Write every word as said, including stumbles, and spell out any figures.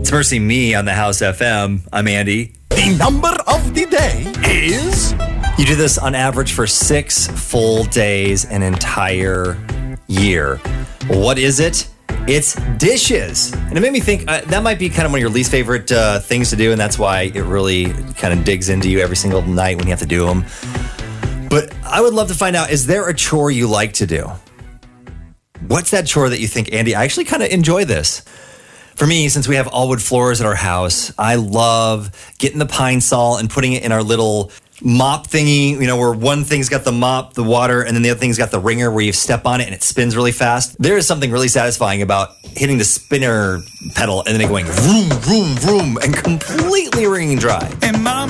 It's Mercy Me on the House F M. I'm Andy. The number of the day is... You do this on average for six full days an entire year. What is it? It's dishes. And it made me think uh, that might be kind of one of your least favorite uh, things to do, and that's why it really kind of digs into you every single night when you have to do them. But I would love to find out, is there a chore you like to do? What's that chore that you think, Andy, I actually kind of enjoy this? For me, since we have all wood floors at our house, I love getting the Pine Sol and putting it in our little mop thingy, you know, where one thing's got the mop, the water, and then the other thing's got the ringer where you step on it and it spins really fast. There is something really satisfying about hitting the spinner pedal and then it going vroom, vroom, vroom, and completely wringing dry. And mom